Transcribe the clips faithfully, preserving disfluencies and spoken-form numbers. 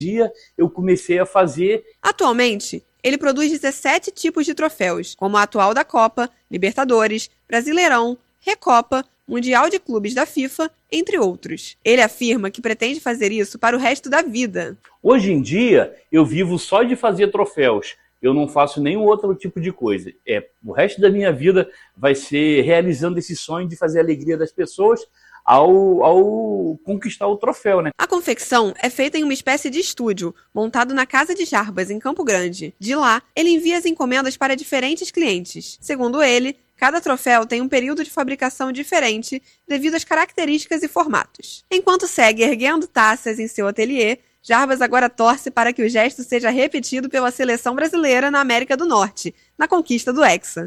dia eu comecei a fazer. Atualmente, ele produz dezessete tipos de troféus, como a atual da Copa, Libertadores, Brasileirão, Recopa, Mundial de Clubes da FIFA, entre outros. Ele afirma que pretende fazer isso para o resto da vida. Hoje em dia, eu vivo só de fazer troféus. Eu não faço nenhum outro tipo de coisa. É, o resto da minha vida vai ser realizando esse sonho de fazer a alegria das pessoas ao, ao conquistar o troféu, né? A confecção é feita em uma espécie de estúdio, montado na Casa de Jarbas, em Campo Grande. De lá, ele envia as encomendas para diferentes clientes. Segundo ele, cada troféu tem um período de fabricação diferente devido às características e formatos. Enquanto segue erguendo taças em seu ateliê, Jarbas agora torce para que o gesto seja repetido pela seleção brasileira na América do Norte, na conquista do Hexa.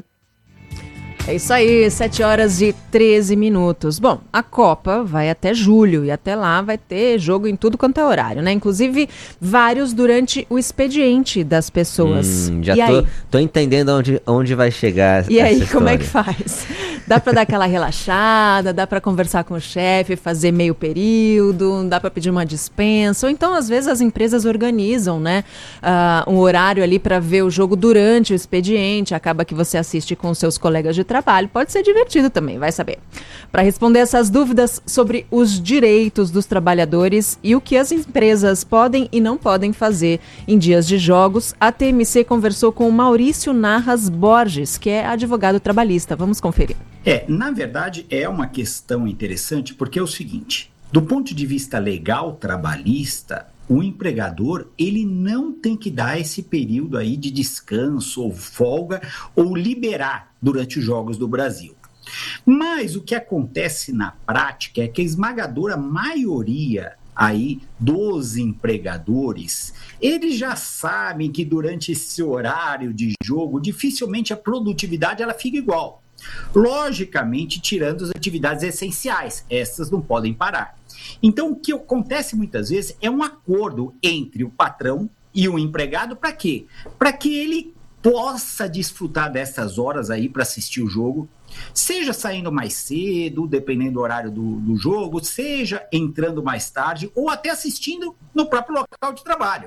É isso aí, sete horas e treze minutos. Bom, a Copa vai até julho e até lá vai ter jogo em tudo quanto é horário, né? Inclusive, vários durante o expediente das pessoas. Hum, já e tô, aí? tô entendendo onde, onde vai chegar E essa aí, história. como é que faz? Dá pra dar aquela relaxada, dá pra conversar com o chefe, fazer meio período, dá pra pedir uma dispensa, ou então às vezes as empresas organizam, né, uh, um horário ali pra ver o jogo durante o expediente, acaba que você assiste com seus colegas de trabalho, pode ser divertido também, vai saber. Para responder essas dúvidas sobre os direitos dos trabalhadores e o que as empresas podem e não podem fazer em dias de jogos, a T M C conversou com o Maurício Narras Borges, que é advogado trabalhista. Vamos conferir. É, na verdade é uma questão interessante porque é o seguinte, do ponto de vista legal trabalhista, o empregador ele não tem que dar esse período aí de descanso ou folga ou liberar durante os Jogos do Brasil. Mas o que acontece na prática é que a esmagadora maioria aí dos empregadores, eles já sabem que durante esse horário de jogo, dificilmente a produtividade ela fica igual. Logicamente, tirando as atividades essenciais, essas não podem parar. Então, o que acontece muitas vezes é um acordo entre o patrão e o empregado para quê? Para que ele possa desfrutar dessas horas aí para assistir o jogo, seja saindo mais cedo, dependendo do horário do, do jogo, seja entrando mais tarde ou até assistindo no próprio local de trabalho.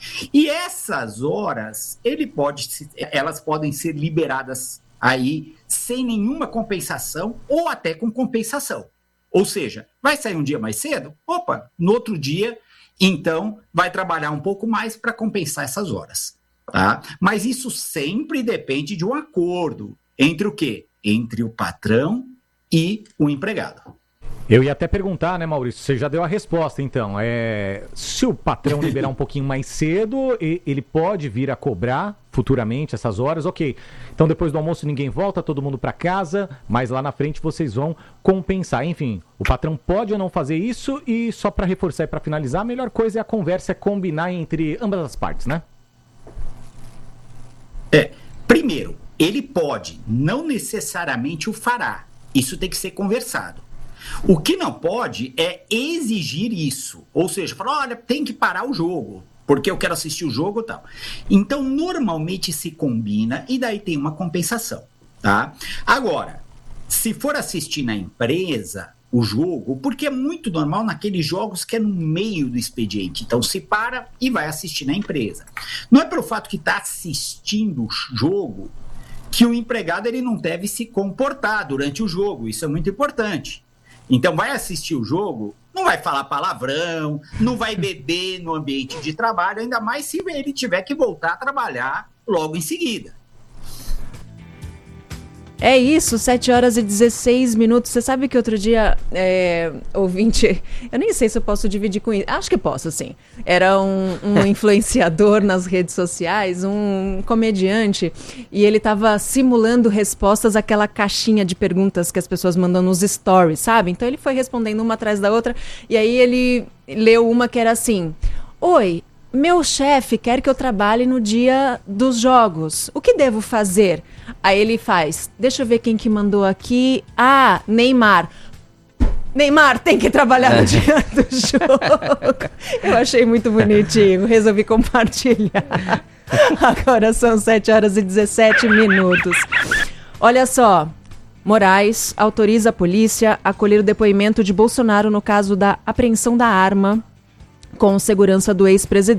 E essas horas, ele pode, elas podem ser liberadas aí sem nenhuma compensação ou até com compensação. Ou seja, vai sair um dia mais cedo? Opa, no outro dia, então, vai trabalhar um pouco mais para compensar essas horas. Tá? Mas isso sempre depende de um acordo entre o quê? Entre o patrão e o empregado. Eu ia até perguntar, né, Maurício? Você já deu a resposta, então. É, se o patrão liberar um pouquinho mais cedo, ele pode vir a cobrar futuramente essas horas, ok. Então, depois do almoço, ninguém volta, todo mundo para casa, mas lá na frente vocês vão compensar. Enfim, o patrão pode ou não fazer isso e só para reforçar e para finalizar, a melhor coisa é a conversa, é combinar entre ambas as partes, né? É, primeiro, ele pode, não necessariamente o fará. Isso tem que ser conversado. O que não pode é exigir isso. Ou seja, falar, olha, tem que parar o jogo, porque eu quero assistir o jogo e tal. Então, normalmente se combina e daí tem uma compensação, tá? Agora, se for assistir na empresa o jogo, porque é muito normal naqueles jogos que é no meio do expediente. Então, se para e vai assistir na empresa. Não é pelo fato que está assistindo o jogo que o empregado ele não deve se comportar durante o jogo. Isso é muito importante. Então, vai assistir o jogo, não vai falar palavrão, não vai beber no ambiente de trabalho, ainda mais se ele tiver que voltar a trabalhar logo em seguida. É isso, sete horas e dezesseis minutos. Você sabe que outro dia, é, ouvinte, eu nem sei se eu posso dividir com isso. Acho que posso, sim. Era um, um influenciador nas redes sociais, um comediante, e ele estava simulando respostas àquela caixinha de perguntas que as pessoas mandam nos stories, sabe? Então ele foi respondendo uma atrás da outra, e aí ele leu uma que era assim: Oi, meu chefe quer que eu trabalhe no dia dos jogos. O que devo fazer? Aí ele faz, deixa eu ver quem que mandou aqui. Ah, Neymar. Neymar tem que trabalhar no dia do jogo. Eu achei muito bonitinho, resolvi compartilhar. Agora são sete horas e dezessete minutos. Olha só, Moraes autoriza a polícia a colher o depoimento de Bolsonaro no caso da apreensão da arma com segurança do ex-presidente.